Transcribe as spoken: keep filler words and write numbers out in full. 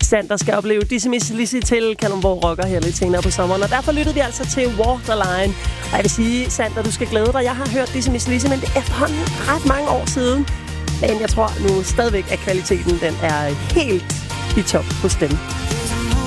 Sander skal opleve Dizzy Mizzy Lizzy til Kalundborg Rocker her lidt senere på sommeren. Og derfor lyttede vi altså til Waterline. Og jeg vil sige, Sander, du skal glæde dig. Jeg har hørt Dizzy Mizzy Lizzy, men det er efterhånden ret mange år siden. Men jeg tror nu stadigvæk, at kvaliteten den er helt i top hos dem.